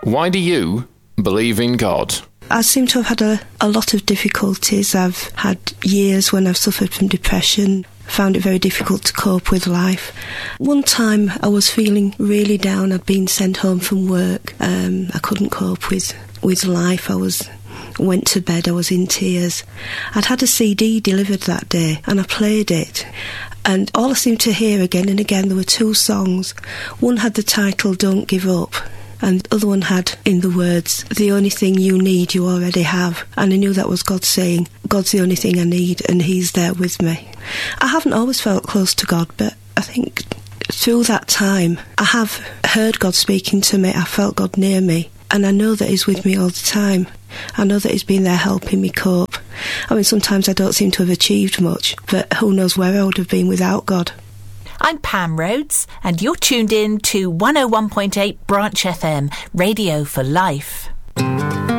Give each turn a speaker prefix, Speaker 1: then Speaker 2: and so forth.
Speaker 1: Why do you believe in God?
Speaker 2: I seem to have had a lot of difficulties. I've had years when I've suffered from depression, found it very difficult to cope with life. One time I was feeling really down. I'd been sent home from work. I couldn't cope with life. Went to bed, I was in tears. I'd had a CD delivered that day and I played it. And all I seemed to hear again and again, there were two songs. One had the title Don't Give Up, and the other one had in the words, the only thing you need you already have. And I knew that was God saying, God's the only thing I need and He's there with me. I haven't always felt close to God, but I think through that time I have heard God speaking to me. I felt God near me, and I know that He's with me all the time. I know that He's been there helping me cope. I mean, sometimes I don't seem to have achieved much, but who knows where I would have been without God.
Speaker 3: I'm Pam Rhodes, and you're tuned in to 101.8 Branch FM, Radio for Life.